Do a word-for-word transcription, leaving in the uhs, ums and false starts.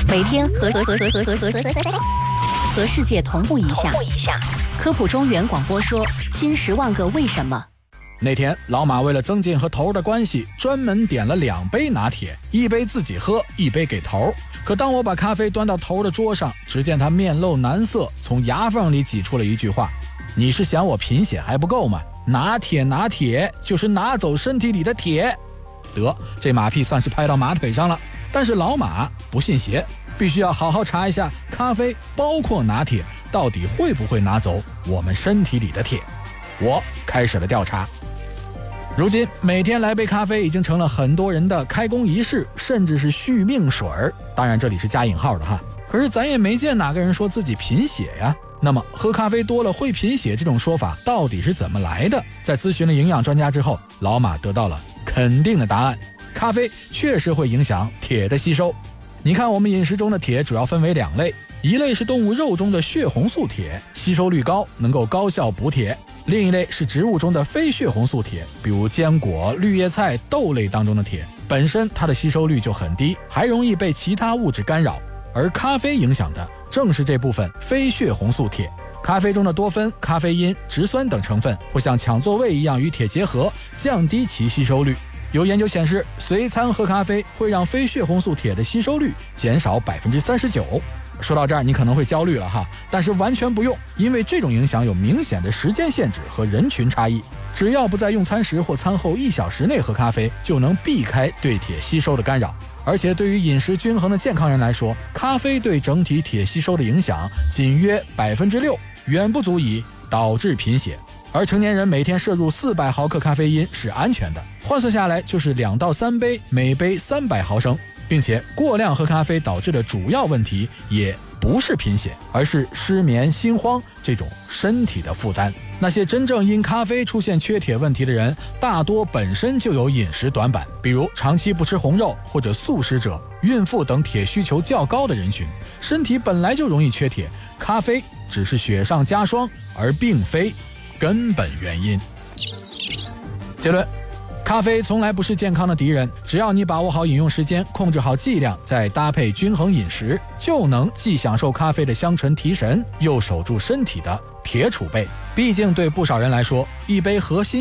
每天和和和和和和和和和世界同步一下。科普中原广播说：新十万个为什么。 那天老马为了增进和头儿的关系，专门点了两杯拿铁，一杯自己喝，一杯给头儿。可当我把咖啡端到头儿的桌上，只见他面露难色，从牙缝里挤出了一句话：你是想我贫血还不够吗？拿铁拿铁就是拿走身体里的铁。得，这马屁算是拍到马腿上了。但是老马不信邪，必须要好好查一下咖啡包括拿铁到底会不会拿走我们身体里的铁。我开始了调查。如今每天来杯咖啡已经成了很多人的开工仪式，甚至是续命水儿，当然这里是加引号的哈。可是咱也没见哪个人说自己贫血呀。那么喝咖啡多了会贫血这种说法到底是怎么来的？在咨询了营养专家之后，老马得到了肯定的答案。咖啡确实会影响铁的吸收。你看我们饮食中的铁主要分为两类，一类是动物肉中的血红素铁，吸收率高，能够高效补铁；另一类是植物中的非血红素铁，比如坚果、绿叶菜、豆类当中的铁，本身它的吸收率就很低，还容易被其他物质干扰。而咖啡影响的正是这部分非血红素铁。咖啡中的多酚、咖啡因、植酸等成分会像抢座位一样与铁结合，降低其吸收率。有研究显示，随餐喝咖啡会让非血红素铁的吸收率减少 百分之三十九。 说到这儿你可能会焦虑了哈，但是完全不用，因为这种影响有明显的时间限制和人群差异。只要不在用餐时或餐后一小时内喝咖啡，就能避开对铁吸收的干扰。而且对于饮食均衡的健康人来说，咖啡对整体铁吸收的影响仅约 百分之六， 远不足以导致贫血。而成年人每天摄入四百毫克咖啡因是安全的，换算下来就是两到三杯，每杯三百毫升，并且过量喝咖啡导致的主要问题也不是贫血，而是失眠、心慌这种身体的负担。那些真正因咖啡出现缺铁问题的人，大多本身就有饮食短板，比如长期不吃红肉或者素食者、孕妇等铁需求较高的人群，身体本来就容易缺铁，咖啡只是雪上加霜，而并非根本原因。结论：咖啡从来不是健康的敌人，只要你把握好饮用时间，控制好剂量，再搭配均衡饮食，就能既享受咖啡的香醇提神，又守住身体的铁储备。毕竟对不少人来说，一杯核心